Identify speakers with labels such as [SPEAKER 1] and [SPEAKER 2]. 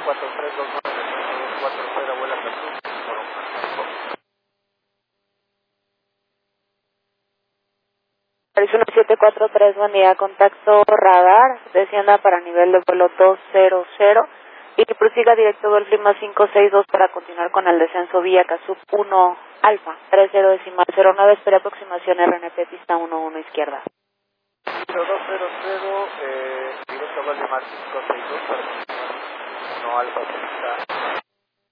[SPEAKER 1] 174329 vuela Cancún.
[SPEAKER 2] Arizona 743, buen día, contacto radar, descienda para nivel de vuelo 200 y que prosiga directo del clima 562 para continuar con el descenso vía Casup 1 Alfa, 30.09, espera aproximación RNP pista 11 izquierda.
[SPEAKER 1] 0200, directo a Valdemar 562 para continuar 1 Alfa pista